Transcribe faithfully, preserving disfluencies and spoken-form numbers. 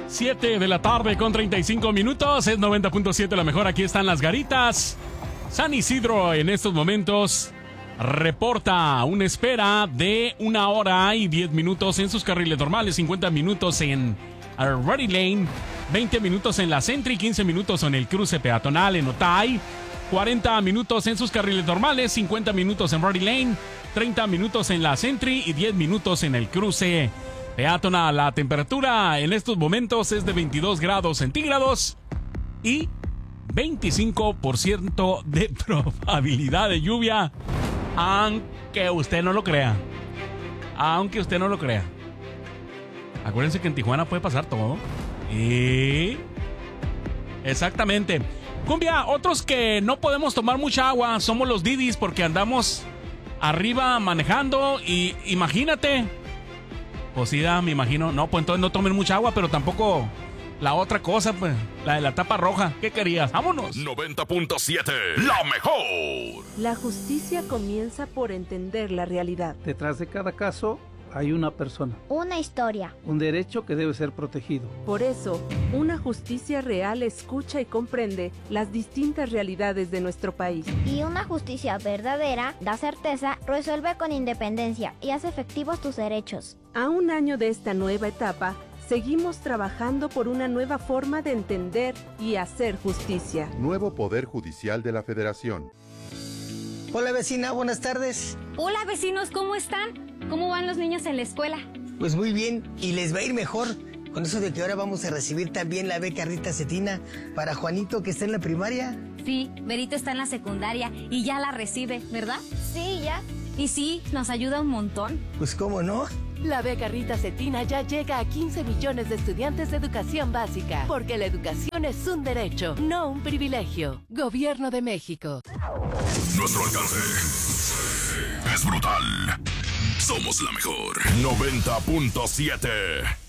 siete de la tarde con treinta y cinco minutos. Es noventa punto siete la mejor. Aquí están las Garitas. San Isidro en estos momentos reporta una espera de una hora y diez minutos en sus carriles normales, cincuenta minutos en Ready Lane, veinte minutos en la Sentry, quince minutos en el cruce peatonal en Otay, cuarenta minutos en sus carriles normales, cincuenta minutos en Ready Lane, treinta minutos en la Sentry y diez minutos en el cruce peatonal. La temperatura en estos momentos es de veintidós grados centígrados y veinticinco por ciento de probabilidad de lluvia, aunque usted no lo crea. Aunque usted no lo crea. Acuérdense que en Tijuana puede pasar todo. Y... exactamente. Cumbia, otros que no podemos tomar mucha agua somos los didis porque andamos arriba manejando y imagínate. Pues sí, da, me imagino. No, pues entonces no tomen mucha agua, pero tampoco la otra cosa, pues, la de la tapa roja. ¿Qué querías? ¡Vámonos! noventa punto siete, la mejor. La justicia comienza por entender la realidad. Detrás de cada caso hay una persona, una historia, un derecho que debe ser protegido. Por eso, una justicia real escucha y comprende las distintas realidades de nuestro país. Y una justicia verdadera da certeza, resuelve con independencia y hace efectivos tus derechos. A un año de esta nueva etapa, seguimos trabajando por una nueva forma de entender y hacer justicia. Nuevo Poder Judicial de la Federación. Hola vecina, buenas tardes. Hola vecinos, ¿cómo están? ¿Cómo van los niños en la escuela? Pues muy bien, y les va a ir mejor con eso de que ahora vamos a recibir también la beca Rita Cetina para Juanito que está en la primaria. Sí, Berito está en la secundaria y ya la recibe, ¿verdad? Sí, ya. Y sí, nos ayuda un montón. Pues cómo no. La beca Rita Cetina ya llega a quince millones de estudiantes de educación básica, porque la educación es un derecho, no un privilegio. Gobierno de México. Nuestro alcance es brutal. Somos la mejor. noventa punto siete.